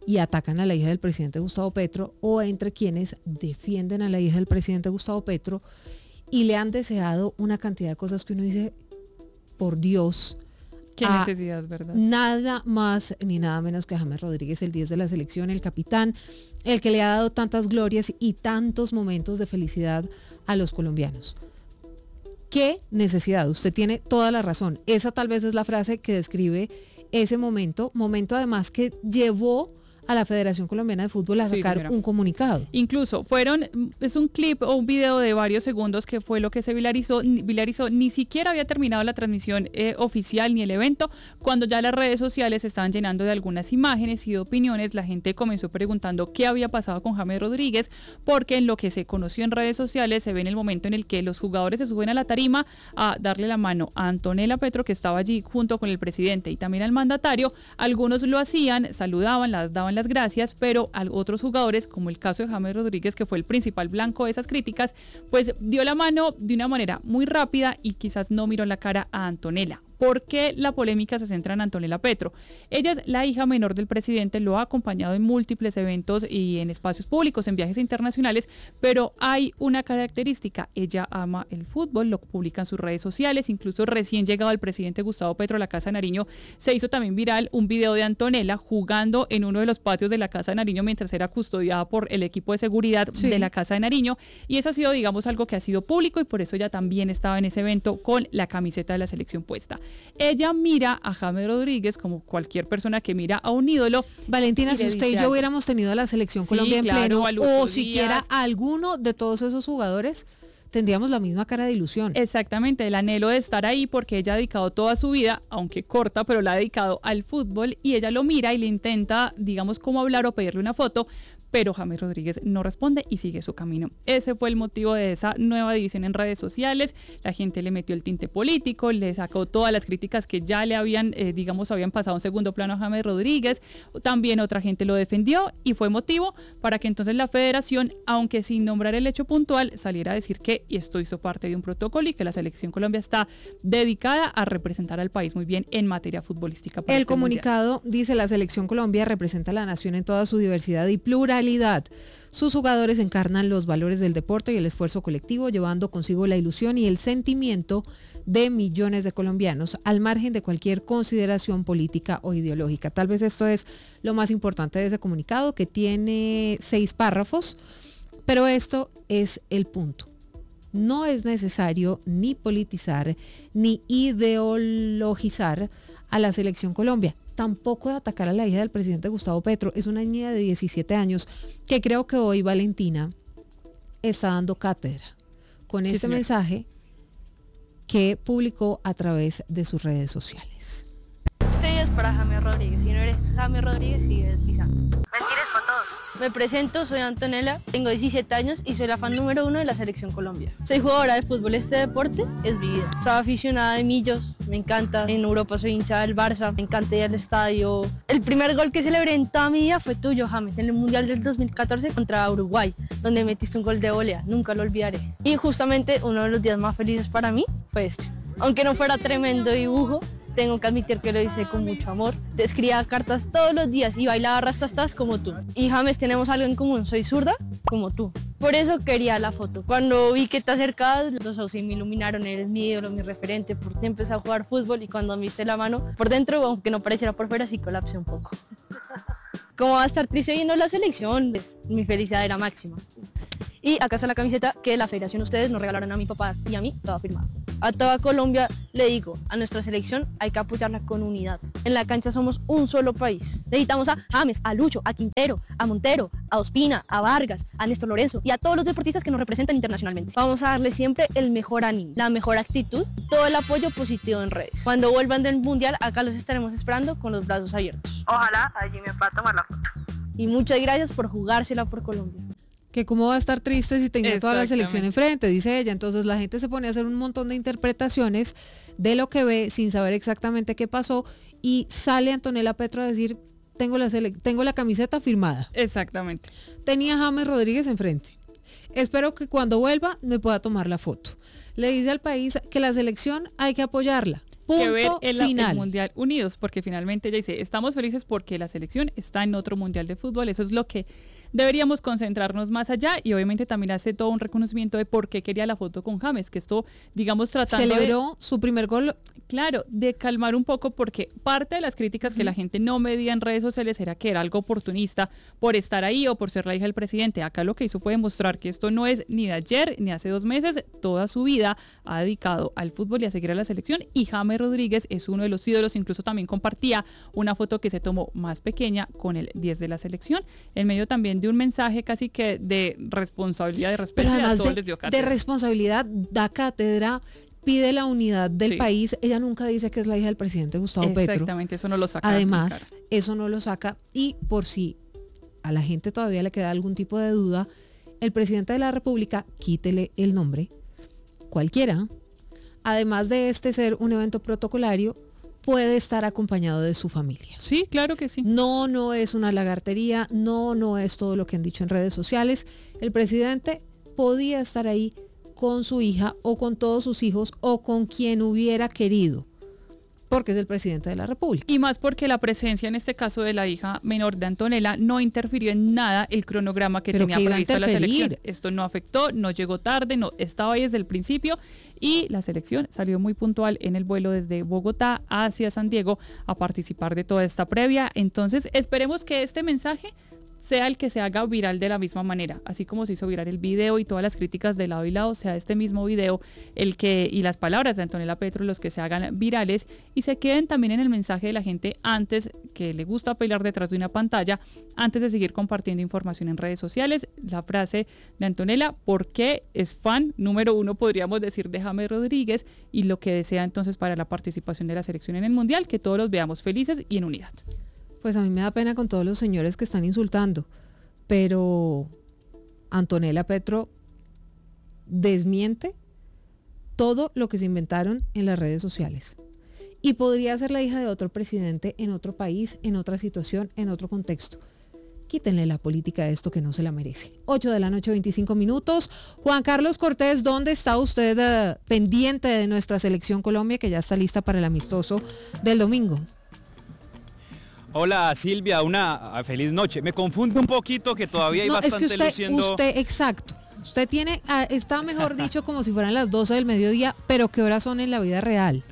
y atacan a la hija del presidente Gustavo Petro, o entre quienes defienden a la hija del presidente Gustavo Petro y le han deseado una cantidad de cosas que uno dice, por Dios, qué necesidad, ¿verdad? Nada más ni nada menos que James Rodríguez, el diez de la selección, el capitán, el que le ha dado tantas glorias y tantos momentos de felicidad a los colombianos. ¿Qué necesidad? Usted tiene toda la razón. Esa tal vez es la frase que describe ese momento, momento además que llevó a la Federación Colombiana de Fútbol a sacar sí, un comunicado. Incluso fueron, es un clip o un video de varios segundos que fue lo que se viralizó, viralizó. Ni siquiera había terminado la transmisión eh, oficial ni el evento, cuando ya las redes sociales se estaban llenando de algunas imágenes y de opiniones. La gente comenzó preguntando qué había pasado con James Rodríguez, porque en lo que se conoció en redes sociales se ve en el momento en el que los jugadores se suben a la tarima a darle la mano a Antonella Petro, que estaba allí junto con el presidente y también al mandatario. Algunos lo hacían, saludaban, las daban las gracias, pero a otros jugadores, como el caso de James Rodríguez, que fue el principal blanco de esas críticas, pues dio la mano de una manera muy rápida y quizás no miró la cara a Antonella. ¿Por qué la polémica se centra en Antonella Petro? Ella es la hija menor del presidente, lo ha acompañado en múltiples eventos y en espacios públicos, en viajes internacionales, pero hay una característica: ella ama el fútbol, lo publica en sus redes sociales. Incluso recién llegado el presidente Gustavo Petro a la Casa de Nariño, se hizo también viral un video de Antonella jugando en uno de los patios de la Casa de Nariño mientras era custodiada por el equipo de seguridad sí. de la Casa de Nariño, y eso ha sido, digamos, algo que ha sido público, y por eso ella también estaba en ese evento con la camiseta de la selección puesta. Ella mira a James Rodríguez como cualquier persona que mira a un ídolo. Valentina, si usted y yo hubiéramos tenido a la selección sí, Colombia en claro, pleno, o siquiera a alguno de todos esos jugadores, tendríamos la misma cara de ilusión. Exactamente, el anhelo de estar ahí, porque ella ha dedicado toda su vida, aunque corta, pero la ha dedicado al fútbol, y ella lo mira y le intenta, digamos, como hablar o pedirle una foto, pero James Rodríguez no responde y sigue su camino. Ese fue el motivo de esa nueva división en redes sociales. La gente le metió el tinte político, le sacó todas las críticas que ya le habían, eh, digamos, habían pasado a un segundo plano a James Rodríguez. También otra gente lo defendió, y fue motivo para que entonces la federación, aunque sin nombrar el hecho puntual, saliera a decir que esto hizo parte de un protocolo y que la selección Colombia está dedicada a representar al país muy bien en materia futbolística. El este comunicado mundial. Dice: la selección Colombia representa a la nación en toda su diversidad y pluralidad. Sus jugadores encarnan los valores del deporte y el esfuerzo colectivo, llevando consigo la ilusión y el sentimiento de millones de colombianos, al margen de cualquier consideración política o ideológica. Tal vez esto es lo más importante de ese comunicado, que tiene seis párrafos, pero esto es el punto. No es necesario ni politizar ni ideologizar a la selección Colombia. Tampoco de atacar a la hija del presidente Gustavo Petro. Es una niña de diecisiete años que creo que hoy Valentina está dando cátedra con este sí, mensaje que publicó a través de sus redes sociales. Este día es para James Rodríguez. Si no eres James Rodríguez, sigues pisando. Mentiras para todos. Me presento, soy Antonella, tengo diecisiete años y soy la fan número uno de la selección Colombia. Soy jugadora de fútbol, este deporte es mi vida. Estaba aficionada de Millos, me encanta. En Europa soy hincha del Barça, me encanta ir al estadio. El primer gol que celebré en toda mi vida fue tuyo, James, en el Mundial del dos mil catorce contra Uruguay, donde metiste un gol de volea, nunca lo olvidaré. Y justamente uno de los días más felices para mí fue este. Aunque no fuera tremendo dibujo, tengo que admitir que lo hice con mucho amor. Te escribía cartas todos los días y bailaba rastastas como tú. Y James, tenemos algo en común, soy zurda como tú. Por eso quería la foto. Cuando vi que te acercabas, los ojos me iluminaron, eres mi ídolo, mi referente, porque empecé a jugar fútbol y cuando me hice la mano por dentro, aunque no pareciera por fuera, sí colapsé un poco. ¿Cómo va a estar triste viendo la selección? Pues, mi felicidad era máxima. Y acá está la camiseta que la federación, ustedes nos regalaron a mi papá y a mí, toda firmada. A toda Colombia le digo, a nuestra selección hay que apoyarla con unidad. En la cancha somos un solo país. Necesitamos a James, a Lucho, a Quintero, a Montero, a Ospina, a Vargas, a Néstor Lorenzo y a todos los deportistas que nos representan internacionalmente. Vamos a darle siempre el mejor ánimo, la mejor actitud, todo el apoyo positivo en redes. Cuando vuelvan del Mundial, acá los estaremos esperando con los brazos abiertos. Ojalá allí me pueda tomar la foto. Y muchas gracias por jugársela por Colombia. Que cómo va a estar triste si tenía toda la selección enfrente, dice ella. Entonces la gente se pone a hacer un montón de interpretaciones de lo que ve sin saber exactamente qué pasó, y sale Antonella Petro a decir: tengo la, sele- tengo la camiseta firmada. Exactamente. Tenía a James Rodríguez enfrente. Espero que cuando vuelva me pueda tomar la foto. Le dice al país que la selección hay que apoyarla. que ver Punto el, el final. Mundial unidos, porque finalmente ella dice, estamos felices porque la selección está en otro Mundial de Fútbol, eso es lo que deberíamos concentrarnos más allá, y obviamente también hace todo un reconocimiento de por qué quería la foto con James, que esto, digamos, tratando Celebró de, su primer gol. Claro, de calmar un poco, porque parte de las críticas uh-huh. que la gente no medía en redes sociales era que era algo oportunista por estar ahí o por ser la hija del presidente. Acá lo que hizo fue demostrar que esto no es ni de ayer ni hace dos meses, toda su vida ha dedicado al fútbol y a seguir a la selección, y James Rodríguez es uno de los ídolos. Incluso también compartía una foto que se tomó más pequeña con el diez de la selección, en medio también de un mensaje casi que de responsabilidad, de respeto. Pero además a todos de, les dio cátedra. de responsabilidad, da cátedra, pide la unidad del sí. país. Ella nunca dice que es la hija del presidente Gustavo Exactamente, Petro. Exactamente, eso no lo saca. Además, eso no lo saca, y por si a la gente todavía le queda algún tipo de duda, el presidente de la República, quítele el nombre, cualquiera, además de este ser un evento protocolario, puede estar acompañado de su familia. Sí, claro que sí. No, no es una lagartería, no, no es todo lo que han dicho en redes sociales. El presidente podía estar ahí con su hija o con todos sus hijos o con quien hubiera querido, porque es el presidente de la República. Y más porque la presencia en este caso de la hija menor de Antonella no interfirió en nada el cronograma que Pero tenía que iba a previsto la interferir. selección. Esto no afectó, no llegó tarde, no estaba ahí desde el principio, y la selección salió muy puntual en el vuelo desde Bogotá hacia San Diego a participar de toda esta previa. Entonces esperemos que este mensaje sea el que se haga viral de la misma manera, así como se hizo viral el video y todas las críticas de lado y lado, sea este mismo video el que, y las palabras de Antonella Petro, los que se hagan virales y se queden también en el mensaje de la gente antes, que le gusta pelear detrás de una pantalla, antes de seguir compartiendo información en redes sociales. La frase de Antonella, porque es fan número uno, podríamos decir, de James Rodríguez, y lo que desea entonces para la participación de la selección en el Mundial, que todos los veamos felices y en unidad. Pues a mí me da pena con todos los señores que están insultando, pero Antonella Petro desmiente todo lo que se inventaron en las redes sociales. Y podría ser la hija de otro presidente en otro país, en otra situación, en otro contexto. Quítenle la política a esto que no se la merece. ocho de la noche, veinticinco minutos. Juan Carlos Cortés, ¿dónde está usted uh, pendiente de nuestra selección Colombia, que ya está lista para el amistoso del domingo? Hola Silvia, una feliz noche. Me confunde un poquito que todavía hay no, bastante es que usted, luciendo... usted, exacto. Usted tiene, está mejor dicho como si fueran las doce del mediodía, pero ¿qué horas son en la vida real?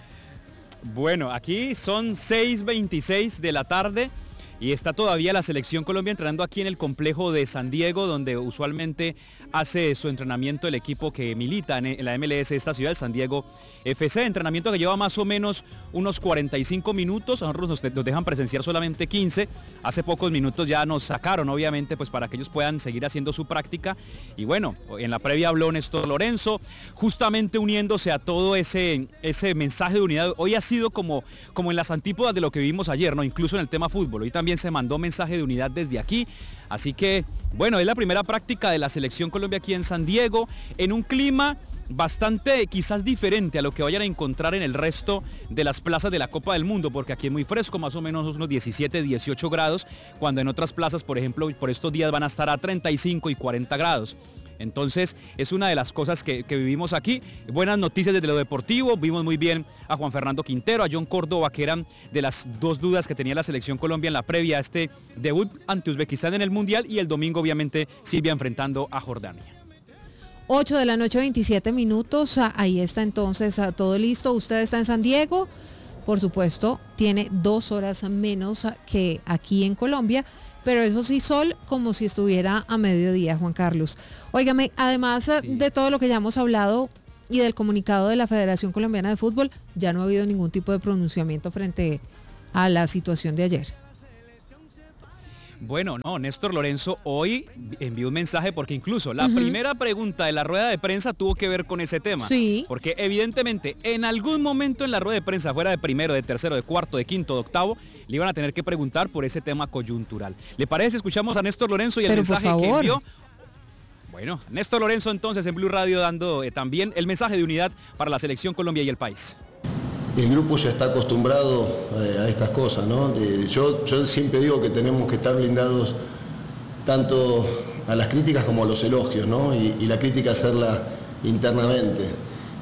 Bueno, aquí son seis veintiséis de la tarde y está todavía la selección Colombia entrenando aquí en el complejo de San Diego, donde usualmente hace su entrenamiento el equipo que milita en la M L S de esta ciudad, el San Diego F C, entrenamiento que lleva más o menos unos cuarenta y cinco minutos, a nosotros nos, nos dejan presenciar solamente quince, hace pocos minutos ya nos sacaron obviamente pues para que ellos puedan seguir haciendo su práctica, y bueno, en la previa habló Néstor Lorenzo, justamente uniéndose a todo ese, ese mensaje de unidad. Hoy ha sido como, como en las antípodas de lo que vivimos ayer, ¿no? Incluso en el tema fútbol, hoy también se mandó mensaje de unidad desde aquí, así que bueno, es la primera práctica de la selección Colombia aquí en San Diego, en un clima bastante quizás diferente a lo que vayan a encontrar en el resto de las plazas de la Copa del Mundo, porque aquí es muy fresco, más o menos unos diecisiete, dieciocho grados, cuando en otras plazas, por ejemplo, por estos días van a estar a treinta y cinco y cuarenta grados. Entonces es una de las cosas que, que vivimos aquí. Buenas noticias desde lo deportivo, vimos muy bien a Juan Fernando Quintero, a John Córdoba, que eran de las dos dudas que tenía la selección Colombia en la previa a este debut ante Uzbekistán en el Mundial, y el domingo obviamente Silvia enfrentando a Jordania. ocho de la noche, veintisiete minutos, ahí está entonces todo listo. Usted está en San Diego, por supuesto, tiene dos horas menos que aquí en Colombia, pero eso sí, sol como si estuviera a mediodía, Juan Carlos. Óigame, además sí. de todo lo que ya hemos hablado y del comunicado de la Federación Colombiana de Fútbol, ya no ha habido ningún tipo de pronunciamiento frente a la situación de ayer. Bueno, no, Néstor Lorenzo hoy envió un mensaje porque incluso la uh-huh. primera pregunta de la rueda de prensa tuvo que ver con ese tema. Sí. Porque evidentemente en algún momento en la rueda de prensa, fuera de primero, de tercero, de cuarto, de quinto, de octavo, le iban a tener que preguntar por ese tema coyuntural. ¿Le parece? Escuchamos a Néstor Lorenzo y el Pero mensaje que envió. Bueno, Néstor Lorenzo entonces en Blue Radio dando eh, también el mensaje de unidad para la selección Colombia y el país. El grupo ya está acostumbrado eh, a estas cosas, ¿no? Eh, yo, yo siempre digo que tenemos que estar blindados tanto a las críticas como a los elogios, ¿no? Y, y la crítica hacerla internamente.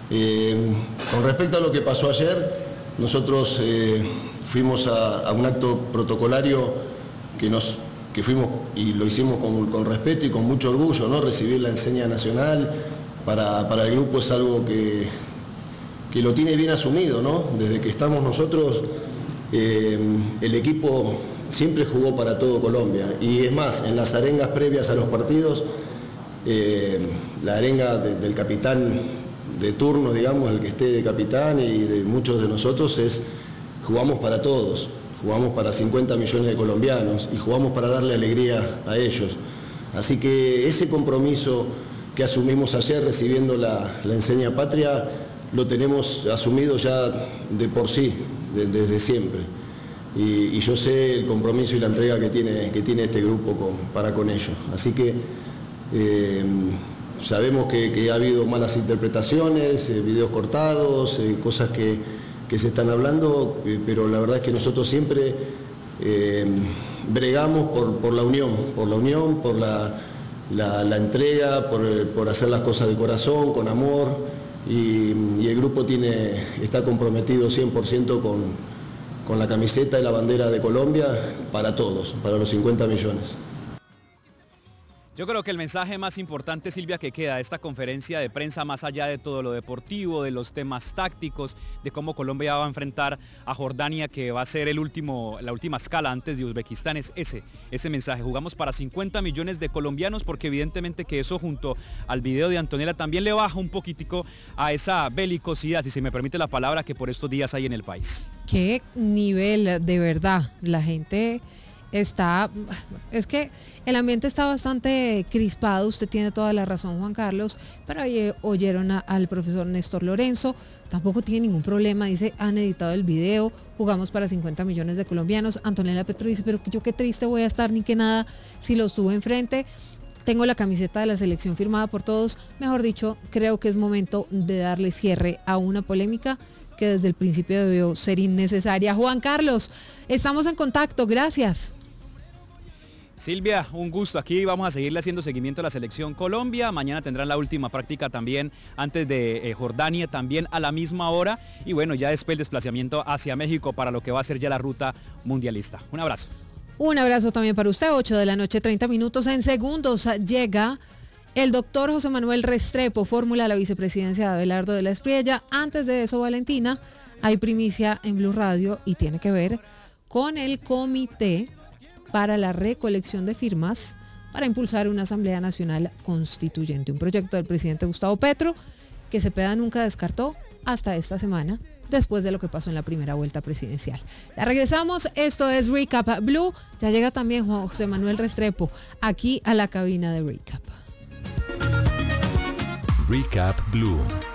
Eh, con respecto a lo que pasó ayer, nosotros eh, fuimos a, a un acto protocolario que nos que fuimos y lo hicimos con, con respeto y con mucho orgullo, ¿no? Recibir la enseña nacional para, para el grupo es algo que, que lo tiene bien asumido, ¿no? Desde que estamos nosotros, eh, el equipo siempre jugó para todo Colombia. Y es más, en las arengas previas a los partidos, eh, la arenga de, del capitán de turno, digamos, el que esté de capitán y de muchos de nosotros es jugamos para todos. Jugamos para cincuenta millones de colombianos y jugamos para darle alegría a ellos. Así que ese compromiso que asumimos ayer recibiendo la, la enseña patria, lo tenemos asumido ya de por sí, de, desde siempre. Y, y yo sé el compromiso y la entrega que tiene, que tiene este grupo con, para con ellos. Así que eh, sabemos que, que ha habido malas interpretaciones, eh, videos cortados, eh, cosas que... que se están hablando, eh, pero la verdad es que nosotros siempre eh, bregamos por, por la unión, por la unión, por la, la, la entrega, por, por hacer las cosas de corazón, con amor, y, y el grupo tiene, está comprometido cien por ciento con, con la camiseta y la bandera de Colombia para todos, para los cincuenta millones. Yo creo que el mensaje más importante, Silvia, que queda de esta conferencia de prensa, más allá de todo lo deportivo, de los temas tácticos, de cómo Colombia va a enfrentar a Jordania, que va a ser el último, la última escala antes de Uzbekistán, es ese, ese mensaje. Jugamos para cincuenta millones de colombianos, porque evidentemente que eso, junto al video de Antonella, también le baja un poquitico a esa belicosidad, si se me permite la palabra, que por estos días hay en el país. Qué nivel, de verdad, la gente... Está, es que el ambiente está bastante crispado, usted tiene toda la razón, Juan Carlos, pero ayer oyeron a, al profesor Néstor Lorenzo, tampoco tiene ningún problema, dice, han editado el video, jugamos para cincuenta millones de colombianos. Antonella Petro dice, pero yo qué triste voy a estar ni que nada si lo estuve enfrente. Tengo la camiseta de la selección firmada por todos. Mejor dicho, creo que es momento de darle cierre a una polémica que desde el principio debió ser innecesaria. Juan Carlos, estamos en contacto, gracias. Silvia, un gusto. Aquí vamos a seguirle haciendo seguimiento a la selección Colombia. Mañana tendrán la última práctica también antes de eh, Jordania, también a la misma hora. Y bueno, ya después el desplazamiento hacia México para lo que va a ser ya la ruta mundialista. Un abrazo. Un abrazo también para usted. ocho de la noche, treinta minutos. En segundos llega el doctor José Manuel Restrepo, fórmula a la vicepresidencia de Abelardo de la Espriella. Antes de eso, Valentina, hay primicia en Blue Radio y tiene que ver con el comité para la recolección de firmas para impulsar una Asamblea Nacional Constituyente, un proyecto del presidente Gustavo Petro que Cepeda nunca descartó hasta esta semana, después de lo que pasó en la primera vuelta presidencial. Ya regresamos, esto es Recap Blue, ya llega también Juan José Manuel Restrepo aquí a la cabina de Recap. Recap Blue.